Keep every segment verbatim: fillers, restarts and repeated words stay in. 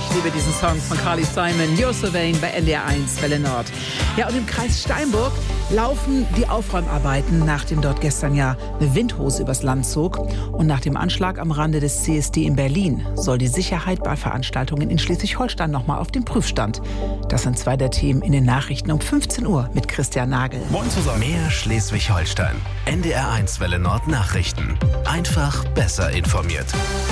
Ich liebe diesen Song von Carly Simon, You're So Vain bei N D R eins Welle Nord. Ja, und im Kreis Steinburg laufen die Aufräumarbeiten, nachdem dort gestern ja eine Windhose übers Land zog. Und nach dem Anschlag am Rande des C S D in Berlin soll die Sicherheit bei Veranstaltungen in Schleswig-Holstein nochmal auf den Prüfstand. Das sind zwei der Themen in den Nachrichten um fünfzehn Uhr mit Christian Nagel. Moin zusammen. Mehr Schleswig-Holstein. N D R eins Welle Nord Nachrichten. Einfach besser informiert.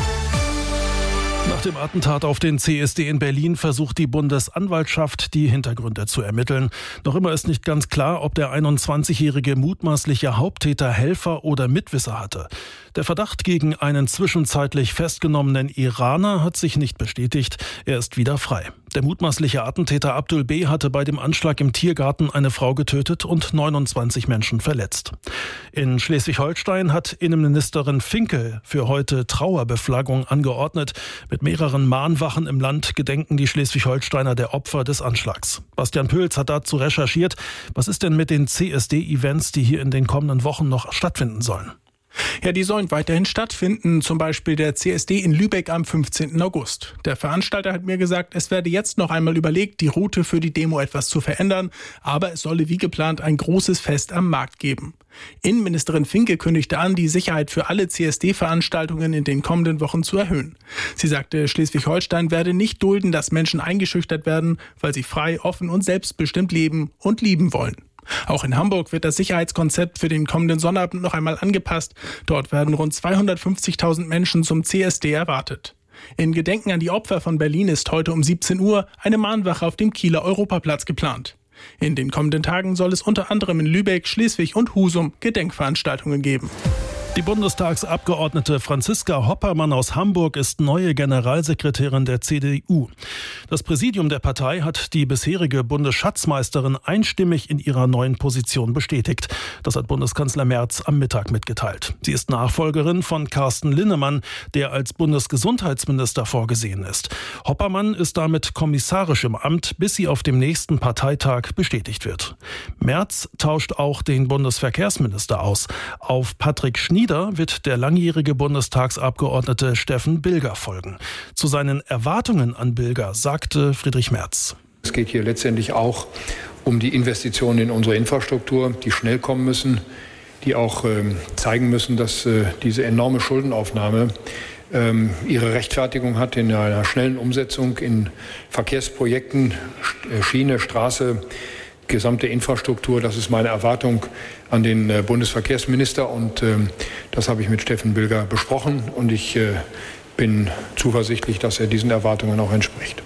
Nach dem Attentat auf den C S D in Berlin versucht die Bundesanwaltschaft, die Hintergründe zu ermitteln. Noch immer ist nicht ganz klar, ob der einundzwanzigjährige mutmaßliche Haupttäter Helfer oder Mitwisser hatte. Der Verdacht gegen einen zwischenzeitlich festgenommenen Iraner hat sich nicht bestätigt. Er ist wieder frei. Der mutmaßliche Attentäter Abdul B. hatte bei dem Anschlag im Tiergarten eine Frau getötet und neunundzwanzig Menschen verletzt. In Schleswig-Holstein hat Innenministerin Finkel für heute Trauerbeflaggung angeordnet. Mit mehreren Mahnwachen im Land gedenken die Schleswig-Holsteiner der Opfer des Anschlags. Bastian Pöls hat dazu recherchiert. Was ist denn mit den C S D-Events, die hier in den kommenden Wochen noch stattfinden sollen? Ja, die sollen weiterhin stattfinden, zum Beispiel der C S D in Lübeck am fünfzehnten August. Der Veranstalter hat mir gesagt, es werde jetzt noch einmal überlegt, die Route für die Demo etwas zu verändern, aber es solle wie geplant ein großes Fest am Markt geben. Innenministerin Finke kündigte an, die Sicherheit für alle C S D-Veranstaltungen in den kommenden Wochen zu erhöhen. Sie sagte, Schleswig-Holstein werde nicht dulden, dass Menschen eingeschüchtert werden, weil sie frei, offen und selbstbestimmt leben und lieben wollen. Auch in Hamburg wird das Sicherheitskonzept für den kommenden Sonnabend noch einmal angepasst. Dort werden rund zweihundertfünfzigtausend Menschen zum C S D erwartet. In Gedenken an die Opfer von Berlin ist heute um siebzehn Uhr eine Mahnwache auf dem Kieler Europaplatz geplant. In den kommenden Tagen soll es unter anderem in Lübeck, Schleswig und Husum Gedenkveranstaltungen geben. Die Bundestagsabgeordnete Franziska Hoppermann aus Hamburg ist neue Generalsekretärin der C D U. Das Präsidium der Partei hat die bisherige Bundesschatzmeisterin einstimmig in ihrer neuen Position bestätigt. Das hat Bundeskanzler Merz am Mittag mitgeteilt. Sie ist Nachfolgerin von Carsten Linnemann, der als Bundesgesundheitsminister vorgesehen ist. Hoppermann ist damit kommissarisch im Amt, bis sie auf dem nächsten Parteitag bestätigt wird. Merz tauscht auch den Bundesverkehrsminister aus. Auf Patrick Schnieder wird der langjährige Bundestagsabgeordnete Steffen Bilger folgen. Zu seinen Erwartungen an Bilger sagte Friedrich Merz: Es geht hier letztendlich auch um die Investitionen in unsere Infrastruktur, die schnell kommen müssen, die auch äh, zeigen müssen, dass äh, diese enorme Schuldenaufnahme äh, ihre Rechtfertigung hat in einer schnellen Umsetzung in Verkehrsprojekten, Schiene, Straße, gesamte Infrastruktur. Das ist meine Erwartung an den äh, Bundesverkehrsminister und äh, das habe ich mit Steffen Bilger besprochen und ich äh, bin zuversichtlich, dass er diesen Erwartungen auch entspricht.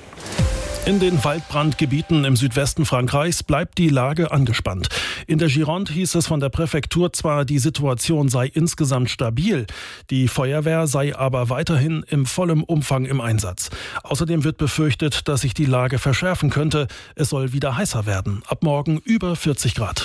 In den Waldbrandgebieten im Südwesten Frankreichs bleibt die Lage angespannt. In der Gironde hieß es von der Präfektur zwar, die Situation sei insgesamt stabil, die Feuerwehr sei aber weiterhin im vollen Umfang im Einsatz. Außerdem wird befürchtet, dass sich die Lage verschärfen könnte. Es soll wieder heißer werden. Ab morgen über vierzig Grad.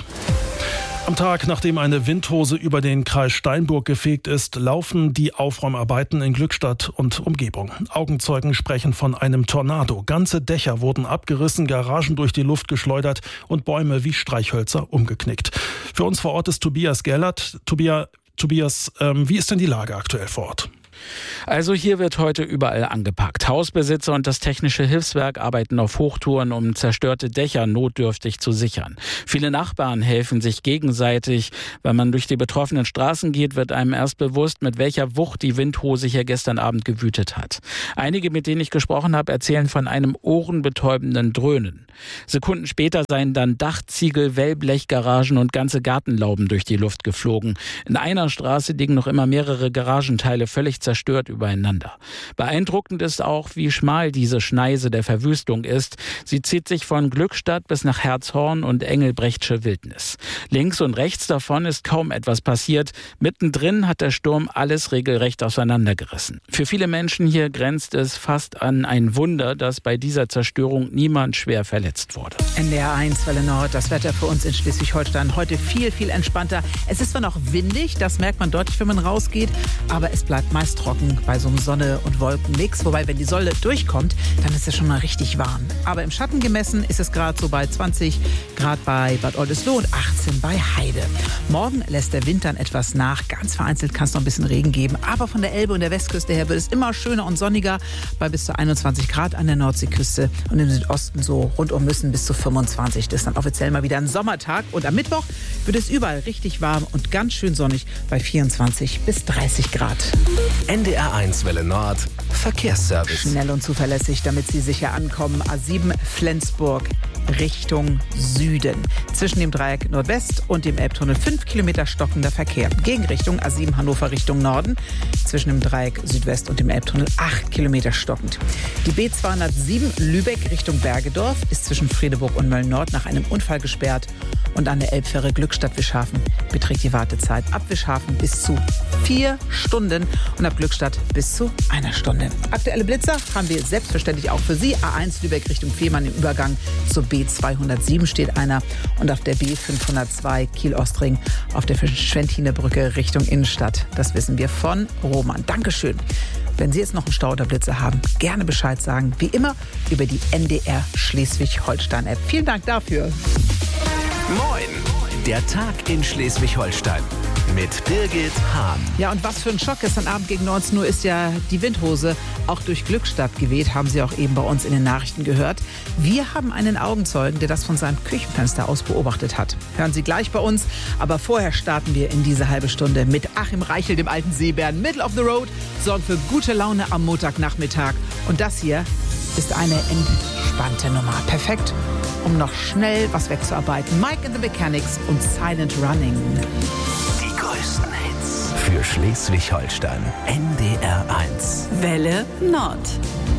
Am Tag, nachdem eine Windhose über den Kreis Steinburg gefegt ist, laufen die Aufräumarbeiten in Glückstadt und Umgebung. Augenzeugen sprechen von einem Tornado. Ganze Dächer wurden abgerissen, Garagen durch die Luft geschleudert und Bäume wie Streichhölzer umgeknickt. Für uns vor Ort ist Tobias Gerlert. Tobias, Tobias ähm, wie ist denn die Lage aktuell vor Ort? Also hier wird heute überall angepackt. Hausbesitzer und das Technische Hilfswerk arbeiten auf Hochtouren, um zerstörte Dächer notdürftig zu sichern. Viele Nachbarn helfen sich gegenseitig. Wenn man durch die betroffenen Straßen geht, wird einem erst bewusst, mit welcher Wucht die Windhose hier gestern Abend gewütet hat. Einige, mit denen ich gesprochen habe, erzählen von einem ohrenbetäubenden Dröhnen. Sekunden später seien dann Dachziegel, Wellblechgaragen und ganze Gartenlauben durch die Luft geflogen. In einer Straße liegen noch immer mehrere Garagenteile völlig zerstört übereinander. Beeindruckend ist auch, wie schmal diese Schneise der Verwüstung ist. Sie zieht sich von Glückstadt bis nach Herzhorn und Engelbrechtsche Wildnis. Links und rechts davon ist kaum etwas passiert. Mittendrin hat der Sturm alles regelrecht auseinandergerissen. Für viele Menschen hier grenzt es fast an ein Wunder, dass bei dieser Zerstörung niemand schwer verletzt wurde. N D R eins Welle Nord, das Wetter für uns in Schleswig-Holstein heute viel, viel entspannter. Es ist zwar noch windig, das merkt man deutlich, wenn man rausgeht, aber es bleibt meist trocken bei so einem Sonne- und Wolkenmix. Wobei, wenn die Sonne durchkommt, dann ist es schon mal richtig warm. Aber im Schatten gemessen ist es gerade so bei zwanzig Grad bei Bad Oldesloe und achtzehn bei Heide. Morgen lässt der Wind dann etwas nach. Ganz vereinzelt kann es noch ein bisschen Regen geben. Aber von der Elbe und der Westküste her wird es immer schöner und sonniger bei bis zu einundzwanzig Grad an der Nordseeküste und im Südosten so rund um Müssen bis zu fünfundzwanzig. Das ist dann offiziell mal wieder ein Sommertag. Und am Mittwoch wird es überall richtig warm und ganz schön sonnig bei vierundzwanzig bis dreißig Grad. N D R eins Welle Nord, Verkehrsservice. Schnell und zuverlässig, damit Sie sicher ankommen. A sieben Flensburg Richtung Süden. Zwischen dem Dreieck Nordwest und dem Elbtunnel fünf Kilometer stockender Verkehr. Gegenrichtung A sieben Hannover Richtung Norden. Zwischen dem Dreieck Südwest und dem Elbtunnel acht Kilometer stockend. Die B zweihundertsieben Lübeck Richtung Bergedorf ist zwischen Fredeburg und Mölln-Nord nach einem Unfall gesperrt. Und an der Elbfähre Glückstadt-Wischhafen beträgt die Wartezeit ab Wischhafen bis zu vier Stunden und ab Glückstadt bis zu einer Stunde. Aktuelle Blitzer haben wir selbstverständlich auch für Sie. A eins Lübeck Richtung Fehmarn im Übergang zur B zweihundertsieben steht einer und auf der B fünfhundertzwei Kiel-Ostring auf der Schwentiner Brücke Richtung Innenstadt. Das wissen wir von Roman. Dankeschön. Wenn Sie jetzt noch einen Stau oder Blitzer haben, gerne Bescheid sagen. Wie immer über die N D R Schleswig-Holstein-App. Vielen Dank dafür. Moin! Der Tag in Schleswig-Holstein mit Birgit Hahn. Ja, und was für ein Schock. Gestern Abend gegen neunzehn Uhr ist ja die Windhose auch durch Glückstadt geweht. Haben Sie auch eben bei uns in den Nachrichten gehört. Wir haben einen Augenzeugen, der das von seinem Küchenfenster aus beobachtet hat. Hören Sie gleich bei uns. Aber vorher starten wir in diese halbe Stunde mit Achim Reichel, dem alten Seebären. Middle of the Road sorgen für gute Laune am Montagnachmittag. Und das hier ist eine entspannte Nummer. Perfekt, um noch schnell was wegzuarbeiten. Mike and the Mechanics und Silent Running. Die größten Hits für Schleswig-Holstein. N D R eins. Welle Nord.